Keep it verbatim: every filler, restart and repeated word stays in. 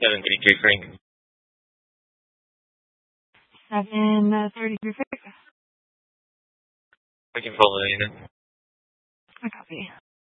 seven thirty-three Frank. seven thirty-three Frank. We can follow you now. I copy.